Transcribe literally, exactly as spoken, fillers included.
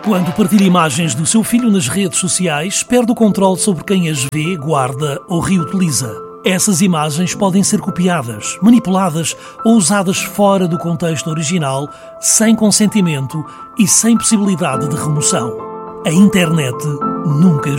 Quando partilha imagens do seu filho nas redes sociais, perde o controle sobre quem as vê, guarda ou reutiliza. Essas imagens podem ser copiadas, manipuladas ou usadas fora do contexto original, sem consentimento e sem possibilidade de remoção. A internet nunca